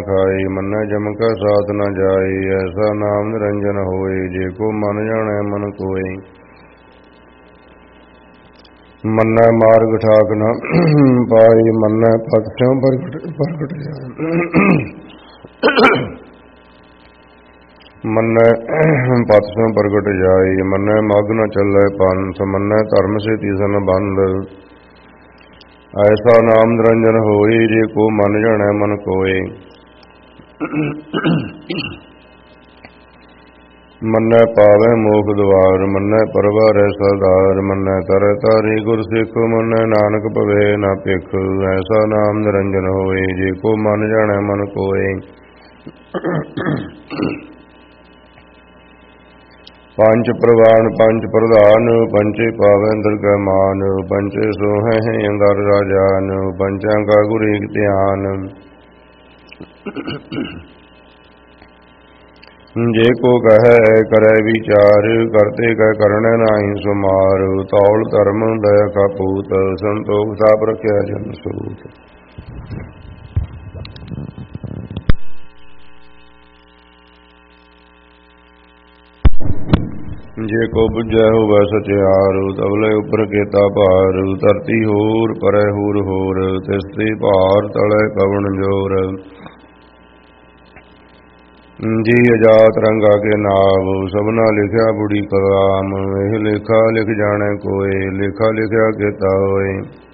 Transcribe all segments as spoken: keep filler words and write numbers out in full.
खाए, मन्नै जम कै साथ न जाए। ऐसा नाम निरंजन होए, जे को मन जाने मन कोय। मन्नै मार्ग ठाक न पाए, मन्नै पथ स्यों प्रगट प्रगट जाए। मन्नै पथ स्यों प्रगट जाए, मन्नै मग न चलै पंथ। मन्नै धर्म से तीसन बंध, ऐसा नाम निरंजन होए, जे को मन जाने मन कोय। मन्नै पावै मोख द्वार, मन्नै परवारै सरदार। मन्नै तरੈ तारी गुर सिख, मन्नै नानक भवै न भिख। ऐसा नाम निरंजन होए, जे को मन जाने मन कोय। पंच प्रवान पंच प्रधान, पंचे पावै दरगह मान। पंचे सोहै हैं अंदर राजान, पंचां का गुर एक ध्यान। जे को कहे करे विचार, करते कह करने नाही सुमार। तौल धर्म दया का पूत, संतोख साप रखिया जन सूत। जे को बुझै होवै सचियार, तबले उपर केता भार। धरती होर परै हूर होर, तिसते भार तलै पवन जोर। जी अजात रंगा के नाव, सबना लिखिया बुढ़ी कलाम। एह लेखा लिख जाने कोय, लेखा लिखिया केता होय।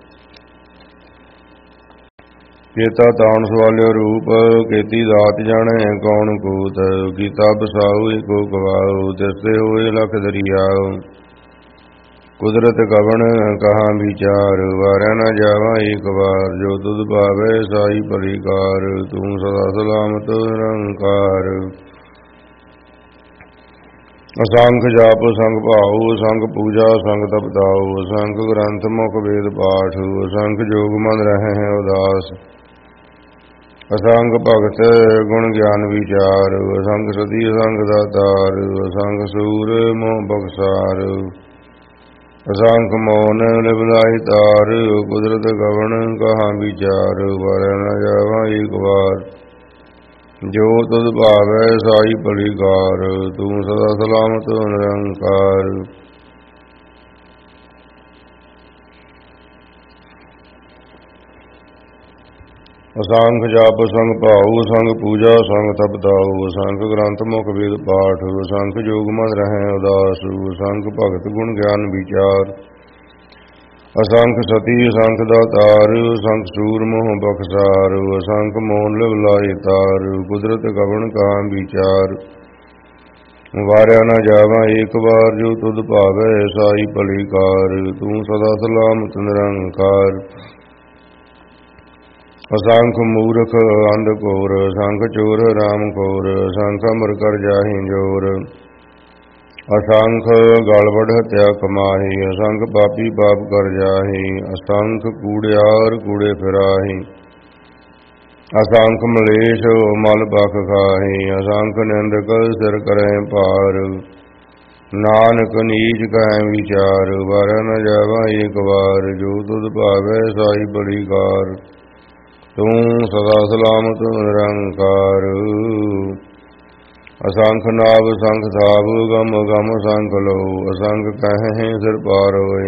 केता तान सवालियो रूप, केती दात जाने कौन कूत। कीता बसाऊ एको गवाऊ, तिसते होए लख दरियाऊ। कुदरत कवन कहाँ विचार, वारया न जावा एक बार। जो तुध पावै साई परिकार, तू सदा सलामत निरंकार। असंख जाप संग भाऊ, असंख पूजा संग तप दाऊ। असंख ग्रंथ मुख वेद पाठ, असंख जोग मन रहे हैं उदास। असंख भगत गुण ज्ञान विचार, असंख सती असंख दातार। असंख सूर मोह बख्सार, असंख मौन लिवलाई तार। कुदरत कवन कहाँ विचार, वारया न जावा एक बार। जो तुध भावै साई भलीकार, तू सदा सलामत निरंकार। असंख जाप संग भाऊ, असंख पूजा संग तप दाऊ। असंख ग्रंथ मुख वेद पाठ, असंख जोग मन रहे उदास। असंख भगत गुण ज्ञान विचार, असंख सती असंख दातार। असंख सूर मोह बख्सार, असंख मौन लिवलाई तार। कुदरत कवन कहाँ विचार, वारया न जावा एक बार। जो तुध भावै साई भलीकार, तू सदा सलामत निरंकार। असंख मूर्ख अंध घोर, असंख चोर राम खोर। असंख अमर कर जाहि जोर, असंख गल वड़ हत्या कमाही। असंख पापी पाप कर जाहि, असंख कूड़ियार कूड़े फिराही। असंख मलेश मल पख खाही, असंख निंदक सिर करें पार। नानक नीच कहें विचार, वारया न जावा एक बार। जो तुध भावै साई भलीकार, तू सदा सलामत निरंकार। असंख नाभ संख थाव, गम गम संख लो। असंख कहें सिर पार होए,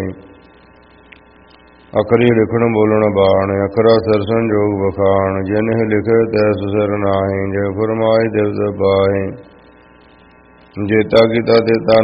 अखरी लिखण बोलण बाण। अखरा सिर संजोग बखान, जिन्ह लिखे तैस सिर नाहि। जे फरमाए दिवस पाए, जेता कीता तेता